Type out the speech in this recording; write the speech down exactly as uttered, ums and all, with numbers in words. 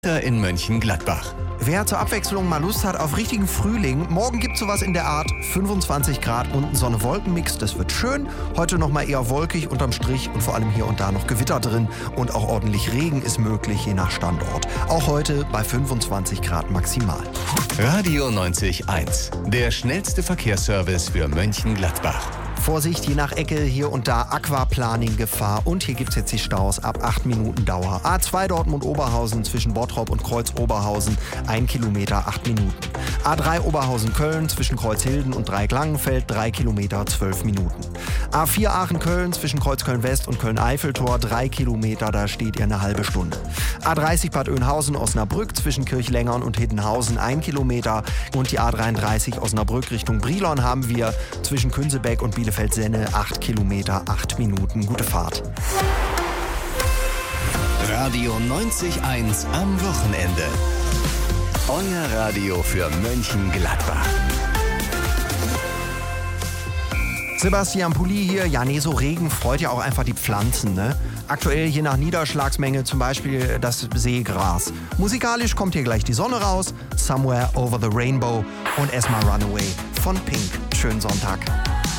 in Mönchengladbach. Wer zur Abwechslung mal Lust hat auf richtigen Frühling, morgen gibt es sowas in der Art. fünfundzwanzig Grad und Sonne-Wolken-Mix, das wird schön. Heute noch mal eher wolkig unterm Strich und vor allem hier und da noch Gewitter drin. Und auch ordentlich Regen ist möglich, je nach Standort. Auch heute bei fünfundzwanzig Grad maximal. Radio neunzig Komma eins, der schnellste Verkehrsservice für Mönchengladbach. Vorsicht, je nach Ecke hier und da Aquaplaning-Gefahr. Und hier gibt es jetzt die Staus ab acht Minuten Dauer. A zwei Dortmund-Oberhausen zwischen Bottrop und Kreuz-Oberhausen, ein Kilometer, acht Minuten. A drei Oberhausen-Köln zwischen Kreuzhilden und Dreieck-Langenfeld, drei Kilometer, zwölf Minuten. A vier Aachen-Köln zwischen Kreuzköln-West und Köln-Eiffeltor, drei Kilometer, da steht ihr eine halbe Stunde. A dreißig Bad Oeynhausen-Osnabrück zwischen Kirchlengern und Hiddenhausen, ein Kilometer. Und die A dreiunddreißig Osnabrück Richtung Brilon haben wir zwischen Künsebeck und Bielefeld-Senne, acht Kilometer, acht Minuten. Gute Fahrt. Radio neunzig Komma eins am Wochenende. Euer Radio für Mönchengladbach. Sebastian Pulli hier. Ja, nee, so Regen freut ja auch einfach die Pflanzen, ne? Aktuell je nach Niederschlagsmenge zum Beispiel das Seegras. Musikalisch kommt hier gleich die Sonne raus. Somewhere Over the Rainbow und erstmal Runaway von Pink. Schönen Sonntag.